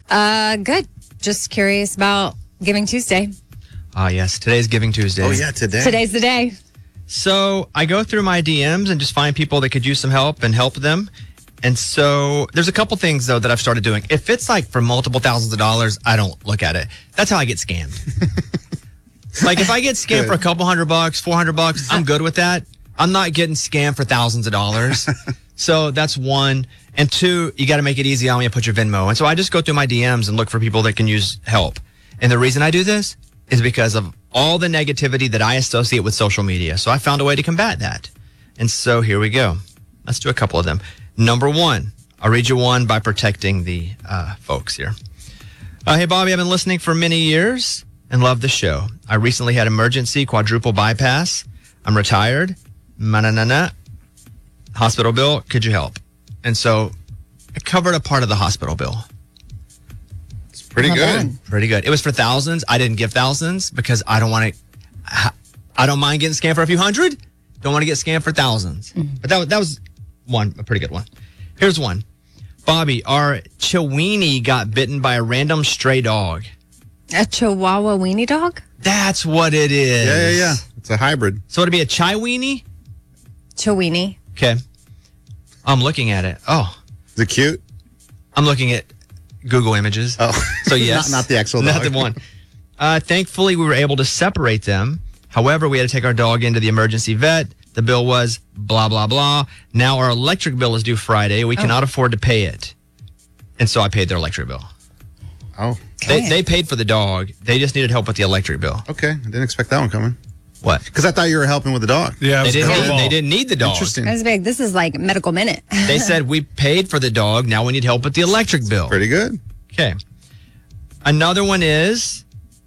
Good. Just curious about Giving Tuesday. Yes. Today's Giving Tuesday. Oh, yeah, today. Today's the day. So I go through my DMs and just find people that could use some help and help them. And so there's a couple things, though, that I've started doing. If it's like for multiple thousands of dollars, I don't look at it. That's how I get scammed. Like if I get scammed for a couple $100, $400, I'm good with that. I'm not getting scammed for thousands of dollars. So that's one. And two, you got to make it easy on me and put your Venmo. And so I just go through my DMs and look for people that can use help. And the reason I do this is because of all the negativity that I associate with social media. So I found a way to combat that. And so here we go. Let's do a couple of them. Number one, I'll read you one by protecting the folks here. Hey, Bobby, I've been listening for many years and love the show. I recently had emergency quadruple bypass. I'm retired. Hospital bill, could you help? And so I covered a part of the hospital bill. It's pretty good. Pretty good. It was for thousands. I didn't give thousands because I don't want to. I don't mind getting scammed for a few hundred. Don't want to get scammed for thousands. But that was one, a pretty good one. Here's one. Bobby, our Chiweenie got bitten by a random stray dog. A Chihuahua weenie dog? That's what it is. Yeah. It's a hybrid. So it'd be a Chiweenie? Chiweenie. Okay. I'm looking at it. Oh. Is it cute? I'm looking at Google Images. Oh. So yes. not the actual dog. Not the one. Thankfully, we were able to separate them. However, we had to take our dog into the emergency vet. The bill was blah, blah, blah. Now our electric bill is due Friday. We cannot afford to pay it. And so I paid their electric bill. Oh. They paid for the dog. They just needed help with the electric bill. Okay. I didn't expect that one coming. What? Because I thought you were helping with the dog. Yeah, They didn't need the dog. Interesting. That's big. This is like medical minute. They said we paid for the dog. Now we need help with the electric bill. Pretty good. Okay. Another one is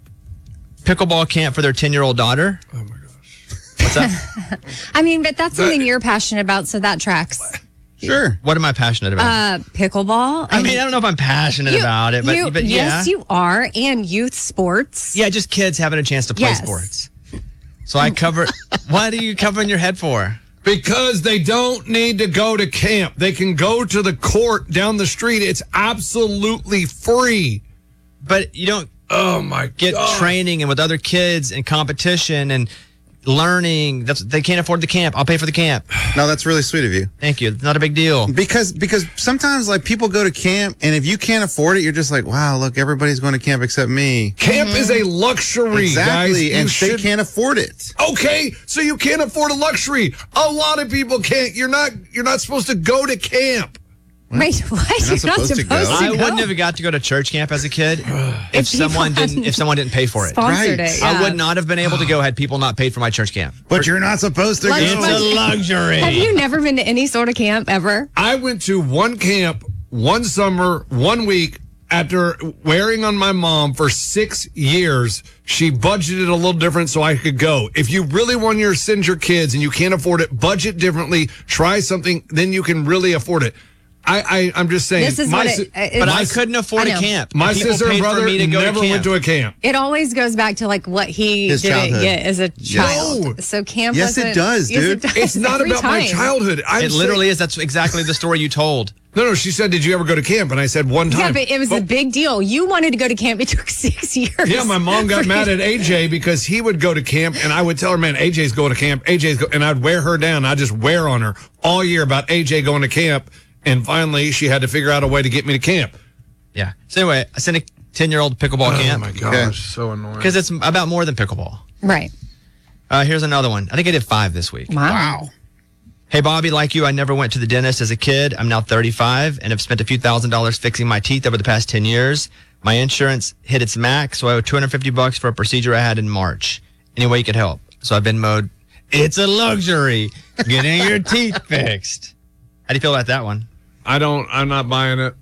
pickleball camp for their 10-year-old daughter. Oh, my gosh. What's that? I mean, but that's something you're passionate about, so that tracks. Sure. What am I passionate about? Pickleball. I mean, I don't know if I'm passionate about it, but yeah. Yes, you are. And youth sports. Yeah, just kids having a chance to play Yes. sports. So I cover. What are you covering your head for? Because they don't need to go to camp. They can go to the court down the street. It's absolutely free. But you don't Oh, my get God. training and with other kids and competition and learning. They can't afford the camp. I'll pay for the camp. No, that's really sweet of you. Thank you. It's not a big deal. Because sometimes like people go to camp and if you can't afford it, you're just like, wow, look, everybody's going to camp except me. Camp is a luxury, Exactly. guys. And they can't afford it. Okay, so you can't afford a luxury. A lot of people can't. You're not supposed to go to camp. Wait, what? You're not supposed to go. I wouldn't have got to go to church camp as a kid if someone didn't pay for it. Sponsored Right. it, yeah. I would not have been able to go had people not paid for my church camp. But you're not supposed to Lunch go. money. luxury. Have you never been to any sort of camp ever? I went to one camp, one summer, 1 week. After wearing on my mom for 6 years, she budgeted a little different so I could go. If you really want to send your kids and you can't afford it, budget differently, try something, then you can really afford it. I'm just saying. This is my what si- But I couldn't afford I a know. camp. my People sister and paid for brother me to go never to camp. went to a camp. It always goes back to like what he His didn't childhood. get as a child. No. So camp Yes, it wasn't- does, yes, dude. it does. It's not Every about my time. childhood. It literally is. That's exactly the story you told. No, she said, did you ever go to camp? And I said one time. Yeah, but it was a big deal. You wanted to go to camp. It took 6 years. Yeah, my mom got mad at AJ because he would go to camp, and I would tell her, man, AJ's going to camp. And I'd wear her down. I'd just wear on her all year about AJ going to camp. And finally, she had to figure out a way to get me to camp. Yeah. So anyway, I sent a 10-year-old pickleball Oh, camp my gosh, so annoying. because it's about more than pickleball. Right. Here's another one. I think I did 5 this week. Wow. Hey, Bobby, like you, I never went to the dentist as a kid. I'm now 35 and have spent a few $1,000s fixing my teeth over the past 10 years. My insurance hit its max, so I owe $250 for a procedure I had in March. Any way you could help. So I've been mode. It's a luxury getting your teeth fixed. How do you feel about that one? I'm not buying it.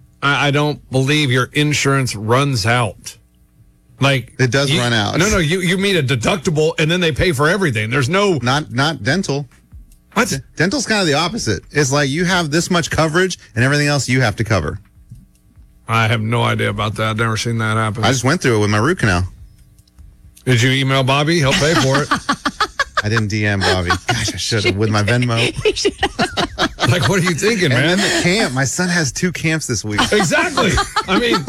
I don't believe your insurance runs out. Like It does run out. No, you meet a deductible and then they pay for everything. There's no Not dental. what? Dental's kind of the opposite. It's like you have this much coverage and everything else you have to cover. I have no idea about that. I've never seen that happen. I just went through it with my root canal. Did you email Bobby? He'll pay for it. I didn't DM Bobby. Gosh, I should have with my Venmo. Like, what are you thinking, And then man? the camp. My son has 2 camps this week. Exactly. I mean,